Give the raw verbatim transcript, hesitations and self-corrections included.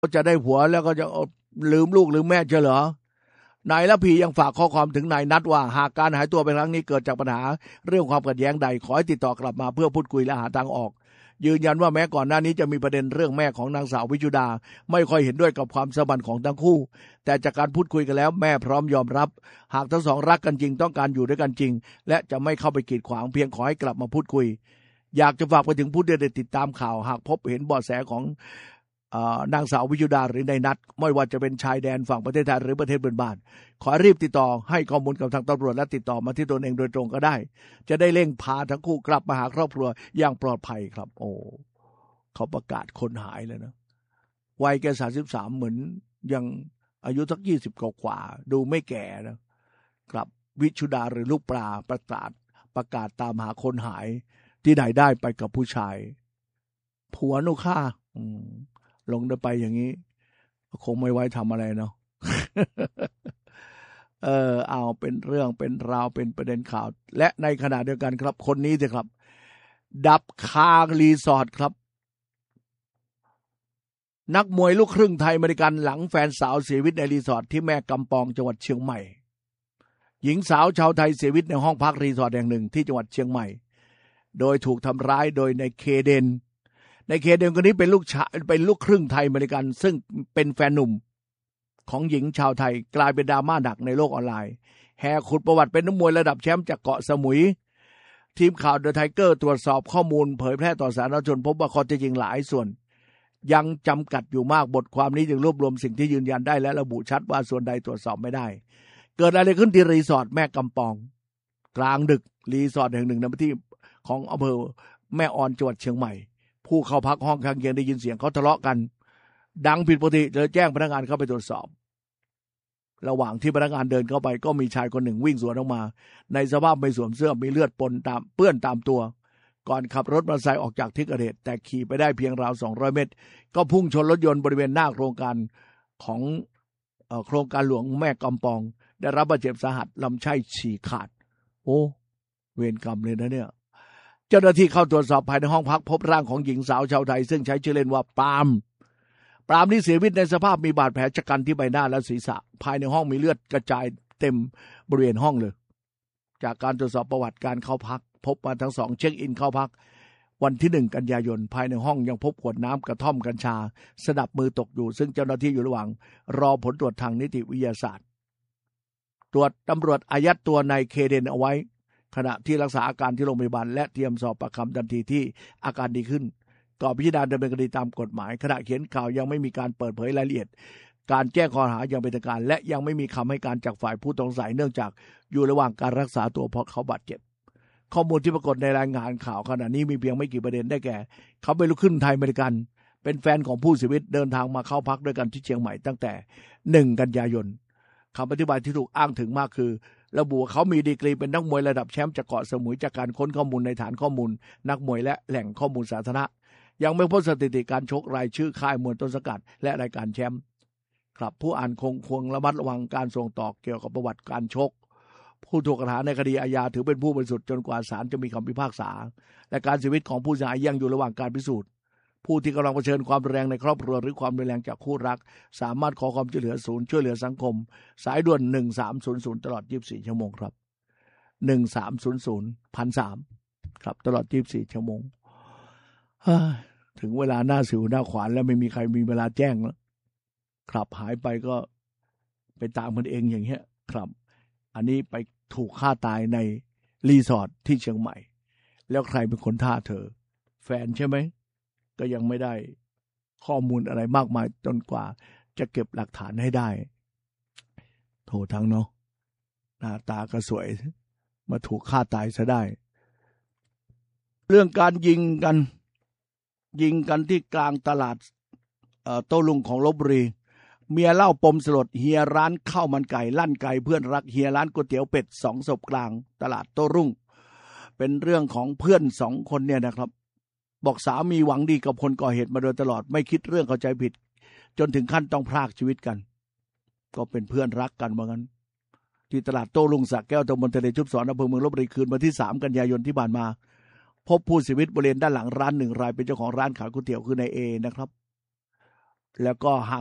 จะได้ผัวแล้วก็จะลืมลูกลืมแม่เฉลอนายละพียังฝากข้อความถึงนายนัทว่าหากการหายตัวไปครั้งนี้เกิดจากปัญหาเรื่องความขัดแย้งใดขอให้ติดต่อกลับมาเพื่อพูดคุยและหาทางออกยืนยันว่าแม้ก่อนหน้านี้จะมีประเด็นเรื่องแม่ของนางสาววิชุดาไม่ค่อยเห็นด้วยกับความสัมพันธ์ของทั้งคู่แต่จากการพูดคุยกันแล้วแม่พร้อมยอมรับหากทั้งสองรักกันจริงต้องการอยู่ด้วยกันจริงและจะไม่เข้าไปกีดขวางเพียงขอให้กลับมาพูดคุยอยากจะฝากไปถึงผู้ที่ได้ติดตามข่าวหากพบเห็นเบาะแสของนางสาววิชุดาหรือในนัทไม่ว่าจะเป็นชายแดนฝั่งประเทศไทยหรือประเทศเพื่อนบ้านขอรีบติดต่อให้ข้อมูลกับทางตำรวจและติดต่อมาที่ตนเองโดยตรงก็ได้จะได้เร่งพาทั้งคู่กลับมาหาครอบครัวอย่างปลอดภัยครับโอ้เขาประกาศคนหายเลยนะวัยแกสามสิบสามเหมือนยังอายุสักยี่สิบกว่าดูไม่แก่นะครับวิชุดาหรือลูกปลาประกาศประกาศตามหาคนหายที่ไหนได้ไปกับผู้ชายผัวนุฆ่าอืมลงได้ไปอย่างนี้คงไม่ไว้ทำอะไรเนาะ เออเอาเป็นเรื่องเป็นราวเป็นประเด็นข่าวและในขณะเดียวกันครับคนนี้สิครับดับคารีสอร์ทครับนักมวยลูกครึ่งไทยอเมริกันหลังแฟนสาวเสียชีวิตในรีสอร์ทที่แม่กำปองจังหวัดเชียงใหม่หญิงสาวชาวไทยเสียชีวิตในห้องพักรีสอร์ทแห่งหนึ่งที่จังหวัดเชียงใหม่โดยถูกทำร้ายโดยในเคเดนในเคเดนคนนี้เป็นลูกชายเป็นลูกครึ่งไทยอเมริกันซึ่งเป็นแฟนหนุ่มของหญิงชาวไทยกลายเป็นดราม่าหนักในโลกออนไลน์แหกขุดประวัติเป็นนักมวยระดับแชมป์จากเกาะสมุยทีมข่าวเดอะไทเกอร์ตรวจสอบข้อมูลเผยแพร่ต่อสาธารณชนพบว่าข้อเท็จจริงหลายส่วนยังจำกัดอยู่มากบทความนี้จึงรวบรวมสิ่งที่ยืนยันได้และระบุชัดว่าส่วนใดตรวจสอบไม่ได้เกิดอะไรขึ้นที่รีสอร์ทแม่กำปองกลางดึกรีสอร์ทแห่งหนึ่งในพื้นที่ของอำเภอแม่ออนจังหวัดเชียงใหม่ผู้เข้าพักห้องข้างเคียงได้ยินเสียงเขาทะเลาะกันดังผิดปกติเลยแจ้งพนักงานเข้าไปตรวจสอบระหว่างที่พนักงานเดินเข้าไปก็มีชายคนหนึ่งวิ่งสวนออกมาในสภาพไม่สวมเสื้อมีเลือดปนตามเปื้อนตามตัวก่อนขับรถมอเตอร์ไซค์ออกจากที่เกิดเหตุแต่ขี่ไปได้เพียงราวสองร้อยเมตรก็พุ่งชนรถยนต์บริเวณหน้าโครงการของเอ่อโครงการหลวงแม่กำปองได้รับบาดเจ็บสาหัสลำไส้ฉีกขาดโอ้เวรกรรมเลยนะเนี่ยเจ้าหน้าที่เข้าตรวจสอบภายในห้องพักพบร่างของหญิงสาวชาวไทยซึ่งใช้ชื่อเล่นว่าปาล์มปาล์มนี่เสียชีวิตในสภาพมีบาดแผลชะกันที่ใบหน้าและศีรษะภายในห้องมีเลือดกระจายเต็มบริเวณห้องเลยจากการตรวจสอบประวัติการเข้าพักพบว่าทั้งสองเช็คอินเข้าพักวันที่หนึ่งกันยายนภายในห้องยังพบขวดน้ำกระท่อมกัญชาสนับมือตกอยู่ซึ่งเจ้าหน้าที่อยู่ระหว่างรอผลตรวจทางนิติวิทยาศาสตร์ตรวจตำรวจอายัดตัวนายเคเดนเอาไว้ขณะที่รักษาอาการที่โรงพยาบาลและเตรียมสอบปากคำทันทีที่อาการดีขึ้นก่อนพิจารณาดำเนินคดีตามกฎหมายขณะเขียนข่าวยังไม่มีการเปิดเผยรายละเอียดการแจ้งข้อหาอย่างเป็นทางการและยังไม่มีคำให้การจากฝ่ายผู้ต้องสงสัยเนื่องจากอยู่ระหว่างการรักษาตัวเพราะเขาบาดเจ็บข้อมูลที่ปรากฏในรายงานข่าวขณะนี้มีเพียงไม่กี่ประเด็นได้แก่เขาเป็นลูกครึ่งไทยอเมริกันเป็นแฟนของผู้เสียชีวิตเดินทางมาเข้าพักด้วยกันที่เชียงใหม่ตั้งแต่หนึ่งกันยายนคำอธิบายที่ถูกอ้างถึงมากคือระบุว่าเขามีดีกรีเป็นนักมวยระดับแชมป์จากเกาะสมุยจากการค้นข้อมูลในฐานข้อมูลนักมวยและแหล่งข้อมูลสาธารณะยังไม่พบสถิติการชกรายชื่อค่ายมวยต้นสังกัดและรายการแชมป์ครับผู้อ่านคงควรระมัดระวังการส่งต่อเกี่ยวกับประวัติการชกผู้ถูกกล่าวหาในคดีอาญาถือเป็นผู้บริสุทธิ์จนกว่าศาลจะมีคำพิพากษาและการเสียชีวิตของผู้เสียหายยังอยู่ระหว่างการพิสูจน์ผู้ที่กำลังเผชิญความรุนแรงในครอบครัวหรือความรุนแรงจากคู่รักสามารถขอความช่วยเหลือศูนย์ช่วยเหลือสังคมสายด่วนหนึ่งสามศูนย์ศูนย์ตลอดยี่สิบสี่ชั่วโมงครับหนึ่งสามศูนย์ศูนย์ หนึ่ง สาม ศูนย์ ศูนย์ครับตลอดยี่สิบสี่ชั่วโมงถึงเวลาหน้าสิวหน้าขวานแล้วไม่มีใครมีเวลาแจ้งแล้วครับหายไปก็ไปตามมันเองอย่างเงี้ยครับอันนี้ไปถูกฆ่าตายในรีสอร์ทที่เชียงใหม่แล้วใครเป็นคนฆ่าเธอแฟนใช่ไหมก็ยังไม่ได้ข้อมูลอะไรมากมายจนกว่าจะเก็บหลักฐานให้ได้โถทั้งเนาะหน้าตาก็สวยมาถูกฆ่าตายซะได้เรื่องการยิงกันยิงกันที่กลางตลาดโต้รุ่งของลพบุรีเมียเล่าปมสลดเฮียร้านข้าวมันไก่ลั่นไก่เพื่อนรักเฮียร้านก๋วยเตี๋ยวเป็ดสองศพกลางตลาดโต้รุ่งเป็นเรื่องของเพื่อนสองคนเนี่ยนะครับบอกสามีหวังดีกับคนก่อเหตุมาโดยตลอดไม่คิดเรื่องเข้าใจผิดจนถึงขั้นต้องพรากชีวิตกันก็เป็นเพื่อนรักกันเหมือนกันที่ตลาดโต้รุ่งสระแก้วตำบลทะเลชุบศรอำเภอเมืองลพบุรีคืนวันที่สามกันยายนที่ผ่านมาพบผู้เสียชีวิตบริเวณด้านหลังร้านหนึ่งรายเป็นเจ้าของร้านขายก๋วยเตี๋ยวคือนายเอนะครับแล้วก็ห่าง